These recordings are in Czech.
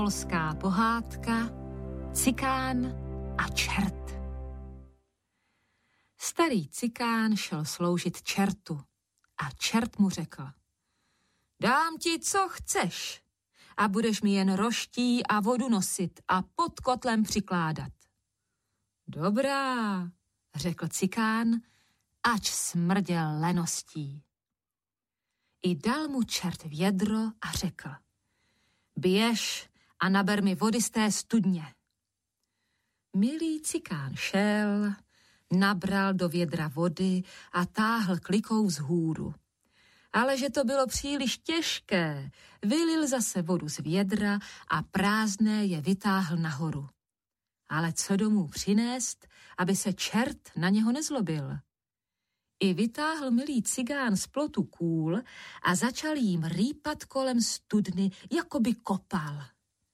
Polská pohádka Cikán a čert. Starý cikán šel sloužit čertu a čert mu řekl: Dám ti, co chceš, a budeš mi jen roští a vodu nosit a pod kotlem přikládat. Dobrá, řekl cikán, ač smrděl leností. I dal mu čert vědro a řekl: Běž a naber mi vody z té studně. Milý cikán šel, nabral do vědra vody a táhl klikou vzhůru. Ale že to bylo příliš těžké, vylil zase vodu z vědra a prázdné je vytáhl nahoru. Ale co domů přinést, aby se čert na něho nezlobil? I vytáhl milý cigán z plotu kůl a začal jím rýpat kolem studny, jako by kopal.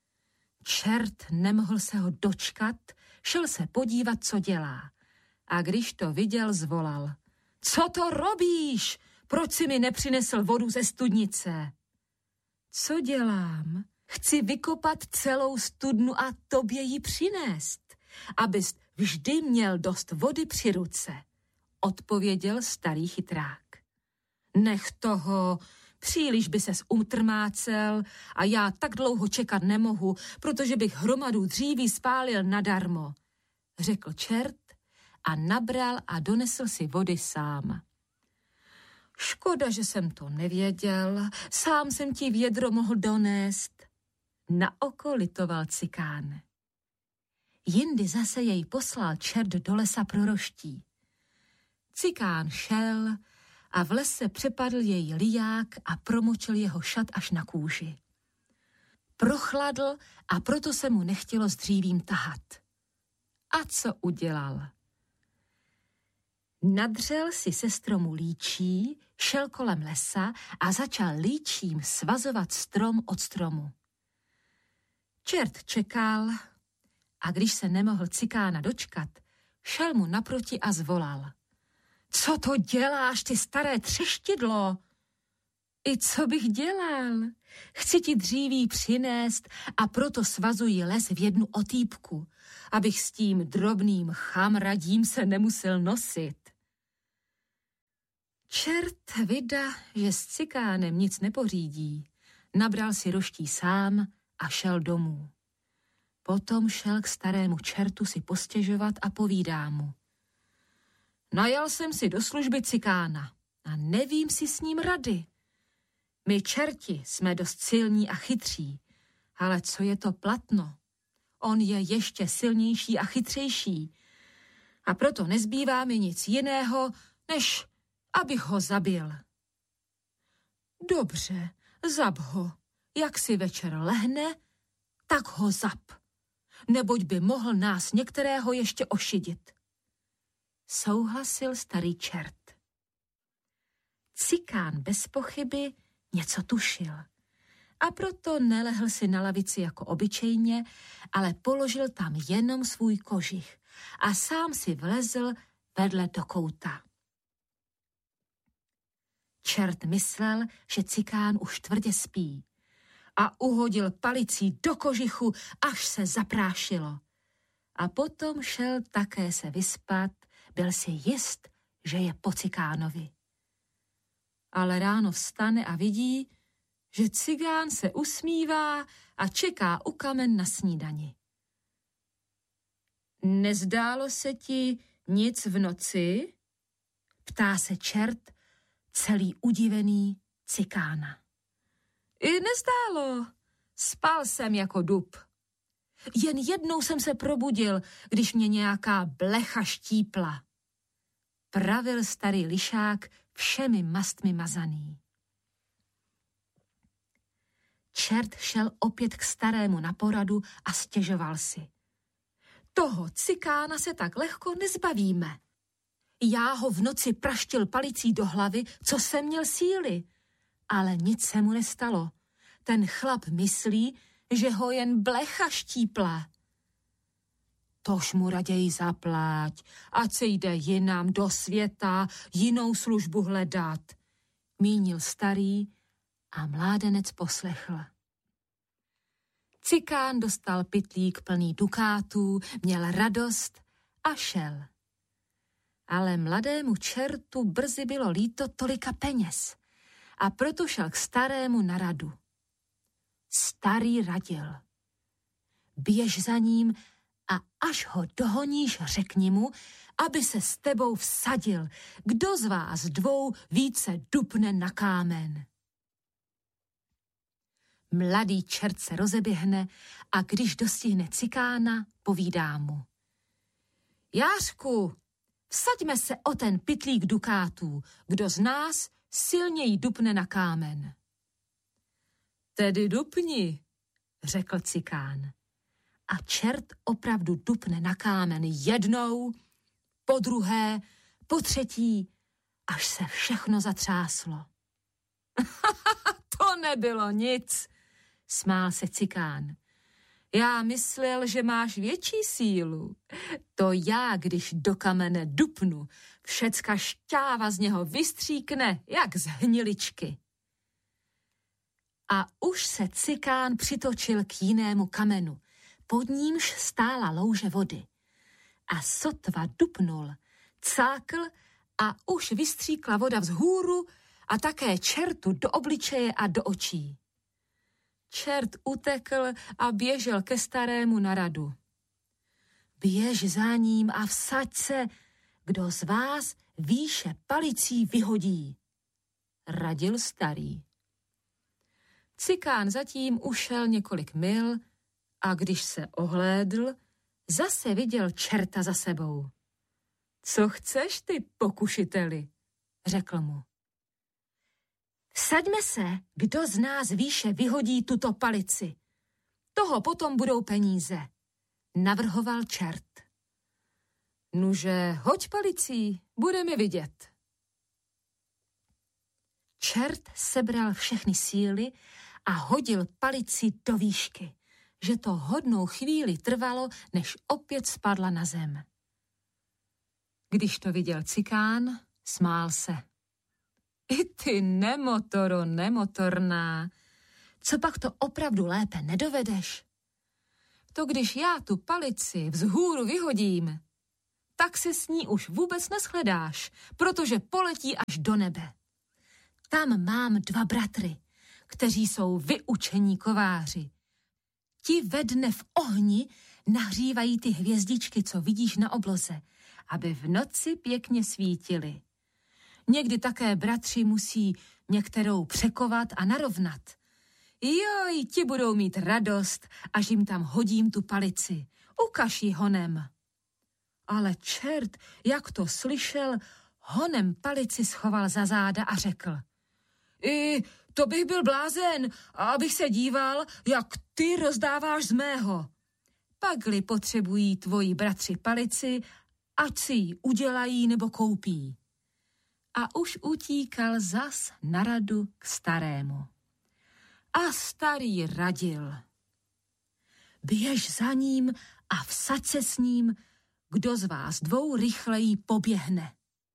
Čert nemohl se ho dočkat, šel se podívat, co dělá. A když to viděl, zvolal: Co to robíš? Proč si mi nepřinesl vodu ze studnice? Co dělám? Chci vykopat celou studnu a tobě ji přinést, abys vždy měl dost vody při ruce, odpověděl starý chytrák. Nech toho, příliš by ses utrmácel a já tak dlouho čekat nemohu, protože bych hromadu dříví spálil nadarmo, řekl čert a nabral a donesl si vody sám. Škoda, že jsem to nevěděl, sám jsem ti vědro mohl donést. Na oko litoval cikán. Jindy zase jej poslal čert do lesa pro roští. Cikán šel a v lese přepadl jej liják a promočil jeho šat až na kůži. Prochladl a proto se mu nechtělo s dřívím tahat. A co udělal? Nadřel si se stromu líčí, šel kolem lesa a začal líčím svazovat strom od stromu. Čert čekal a když se nemohl cikána dočkat, šel mu naproti a zvolal: Co to děláš, ty staré třeštidlo? I co bych dělal? Chci ti dříví přinést a proto svazuji les v jednu otýpku, abych s tím drobným chamradím se nemusel nosit. Čert vida, že s cikánem nic nepořídí, nabral si roští sám a šel domů. Potom šel k starému čertu si postěžovat a povídá mu: Najal jsem si do služby cikána a nevím si s ním rady. My čerti jsme dost silní a chytří, ale co je to platno? On je ještě silnější a chytřejší a proto nezbývá mi nic jiného, než abych ho zabil. Dobře, zab ho. Jak si večer lehne, tak ho zab, neboť by mohl nás některého ještě ošidit. Souhlasil starý čert. Cikán bez pochyby něco tušil a proto nelehl si na lavici jako obyčejně, ale položil tam jenom svůj kožich a sám si vlezl vedle do kouta. Čert myslel, že cikán už tvrdě spí a uhodil palicí do kožichu, až se zaprášilo. A potom šel také se vyspat, byl si jist, že je po cikánovi. Ale ráno vstane a vidí, že cikán se usmívá a čeká u kamen na snídani. Nezdálo se ti nic v noci? Ptá se čert, celý udivený cikána. I nezdálo, spal jsem jako dub. Jen jednou jsem se probudil, když mě nějaká blecha štípla. Pravil starý lišák všemi mastmi mazaný. Čert šel opět k starému na poradu a stěžoval si. Toho cikána se tak lehko nezbavíme. Já ho v noci praštil palicí do hlavy, co jsem měl síly, ale nic se mu nestalo. Ten chlap myslí, že ho jen blecha štípla. Tož mu raději zaplať, ať se jde jinam do světa, jinou službu hledat, mínil starý a mládenec poslechl. Cikán dostal pytlík plný dukátů, měl radost a šel. Ale mladému čertu brzy bylo líto tolika peněz a proto šel k starému na radu. Starý radil. Běž za ním a až ho dohoníš, řekni mu, aby se s tebou vsadil, kdo z vás dvou více dupne na kámen. Mladý čert se rozeběhne a když dostihne Cikána, povídá mu. Jářku, vsaďme se o ten pytlík dukátů, kdo z nás silněji dupne na kámen. Tedy dupni, řekl Cikán. A čert opravdu dupne na kámen jednou, po druhé, po třetí, až se všechno zatřáslo. To nebylo nic, smál se Cikán. Já myslel, že máš větší sílu. To já, když do kamene dupnu, všecka šťáva z něho vystříkne, jak z hniličky. A už se Cikán přitočil k jinému kamenu, pod nímž stála louže vody. A sotva dupnul, cákl a už vystříkla voda vzhůru a také čertu do obličeje a do očí. Čert utekl a běžel ke starému na radu. Běž za ním a vsaď se, kdo z vás výše palicí vyhodí, radil starý. Cikán zatím ušel několik mil a když se ohlédl, zase viděl čerta za sebou. Co chceš ty, pokušiteli, řekl mu. Vsaďme se, kdo z nás výše vyhodí tuto palici. Toho potom budou peníze, navrhoval čert. Nuže, hoď palicí, budeme vidět. Čert sebral všechny síly a hodil palici do výšky, že to hodnou chvíli trvalo, než opět spadla na zem. Když to viděl Cikán, smál se. I ty nemotoro, nemotorná, co pak to opravdu lépe nedovedeš? To když já tu palici vzhůru vyhodím, tak se s ní už vůbec neschledáš, protože poletí až do nebe. Tam mám 2 bratry, kteří jsou vyučení kováři. Ti ve dne v ohni nahřívají ty hvězdičky, co vidíš na obloze, aby v noci pěkně svítily. Někdy také bratři musí některou překovat a narovnat. Joj, ti budou mít radost, až jim tam hodím tu palici. Ukaž ji honem. Ale čert, jak to slyšel, honem palici schoval za záda a řekl. To bych byl blázen, abych se díval, jak ty rozdáváš z mého. Pakli potřebují tvoji bratři palici, ať si ji udělají nebo koupí. A už utíkal zas na radu k starému. A starý radil. Běž za ním a vsaď se s ním, kdo z vás dvou rychleji poběhne.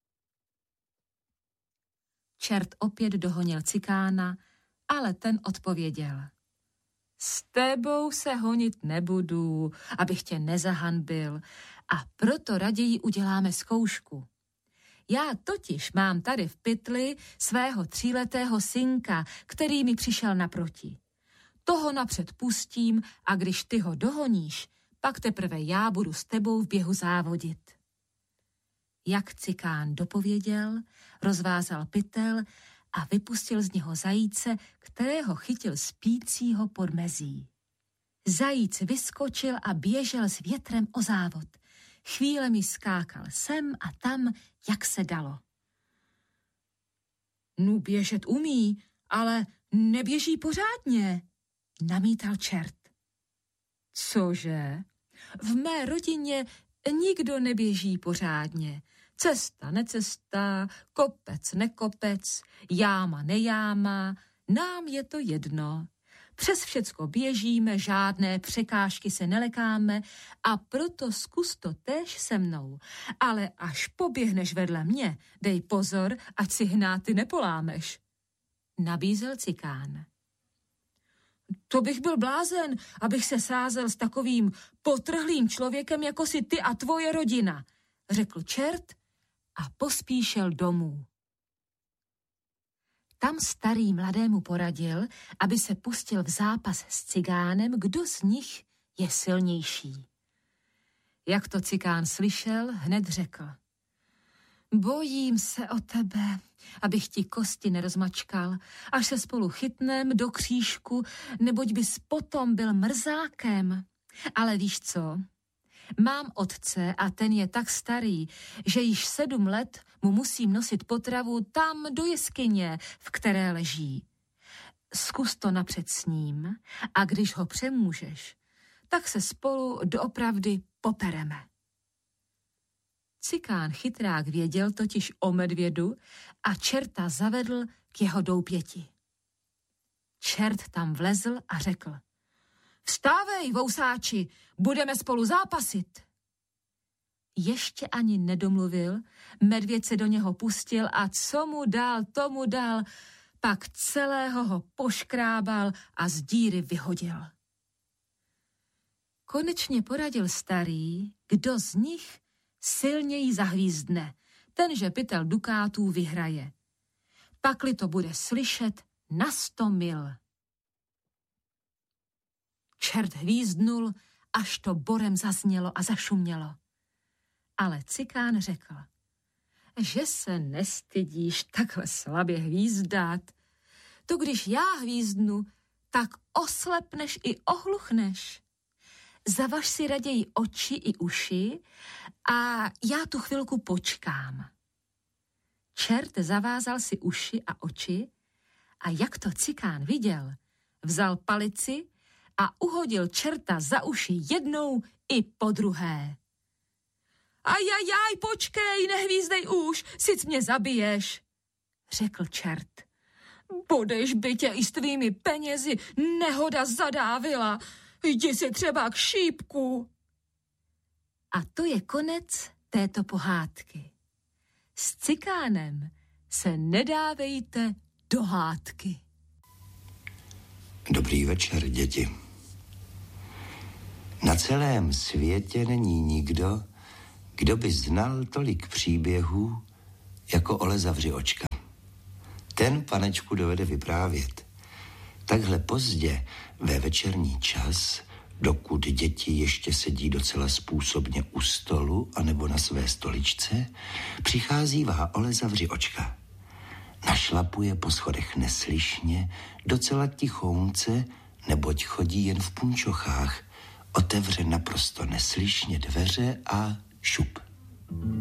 Čert opět dohonil Cikána, ale ten odpověděl. S tebou se honit nebudu, abych tě nezahanbil, a proto raději uděláme zkoušku. Já totiž mám tady v pytli svého 3letého synka, který mi přišel naproti. Toho napřed pustím a když ty ho dohoníš, pak teprve já budu s tebou v běhu závodit. Jak Cikán dopověděl, rozvázal pytel a vypustil z něho zajíce, kterého chytil spícího pod mezí. Zajíc vyskočil a běžel s větrem o závod. Chvílemi skákal sem a tam, jak se dalo. Nu běžet umí, ale neběží pořádně, namítal čert. Cože? V mé rodině nikdo neběží pořádně. Cesta necesta, kopec nekopec, jáma nejáma, nám je to jedno. Přes všecko běžíme, žádné překážky se nelekáme a proto zkus to též se mnou. Ale až poběhneš vedle mě, dej pozor, ať si hnáty nepolámeš. Nabízel Cikán. To bych byl blázen, abych se sázel s takovým potrhlým člověkem, jako si ty a tvoje rodina, řekl čert a pospíšel domů. Tam starý mladému poradil, aby se pustil v zápas s cikánem, kdo z nich je silnější. Jak to cikán slyšel, hned řekl: Bojím se o tebe, abych ti kosti nerozmačkal, až se spolu chytnem do křížku, neboť bys potom byl mrzákem. Ale víš co? Mám otce a ten je tak starý, že již 7 let mu musím nosit potravu tam do jeskyně, v které leží. Zkus to napřed s ním a když ho přemůžeš, tak se spolu doopravdy popereme. Cikán chytrák věděl totiž o medvědu a čerta zavedl k jeho doupěti. Čert tam vlezl a řekl: Vstávej, vousáči, budeme spolu zápasit. Ještě ani nedomluvil, medvěd se do něho pustil a co mu dal, tomu dal, pak celého ho poškrábal a z díry vyhodil. Konečně poradil starý, kdo z nich silněji zahvízdne, tenže pytel dukátů vyhraje. Pakli to bude slyšet na 100 mil. Čert hvízdnul, až to borem zaznělo a zašumělo. Ale cikán řekl: Že se nestydíš takhle slabě hvízdat. To když já hvízdnu, tak oslepneš i ohluchneš. Zavaž si raději oči i uši a já tu chvilku počkám. Čert zavázal si uši a oči a jak to cikán viděl, vzal palici a uhodil čerta za uši jednou i podruhé. Ajajaj, počkej, nehvízdej už, sic mě zabiješ, řekl čert. Budeš by tě i s tvými penězi nehoda zadávila, jdi si třeba k šípku. A to je konec této pohádky. S cikánem se nedávejte do hádky. Dobrý večer, děti. Na celém světě není nikdo, kdo by znal tolik příběhů jako Ole Zavři očka. Ten panečku dovede vyprávět. Takhle pozdě ve večerní čas, dokud děti ještě sedí docela způsobně u stolu anebo na své stoličce, přicházívá Ole Zavři očka. Našlapuje po schodech neslyšně, docela tichounce, neboť chodí jen v punčochách, otevře naprosto neslyšně dveře a šup.